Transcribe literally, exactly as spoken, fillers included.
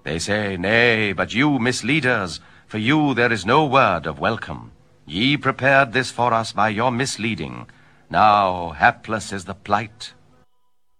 They say, Nay, but you mislead us, for you there is no word of welcome. Ye prepared this for us by your misleading. Now hapless is the plight